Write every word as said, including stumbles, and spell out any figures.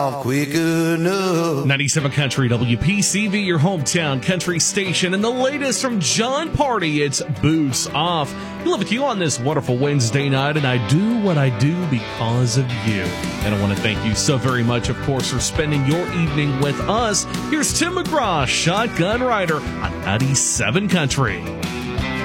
quick enough. ninety-seven Country W P C V, your hometown country station, and the latest from John Party, it's Boots Off. We live with you on this wonderful Wednesday night, and I do what I do because of you. And I want to thank you so very much, of course, for spending your evening with us. Here's Tim McGraw, Shotgun Rider on ninety-seven Country.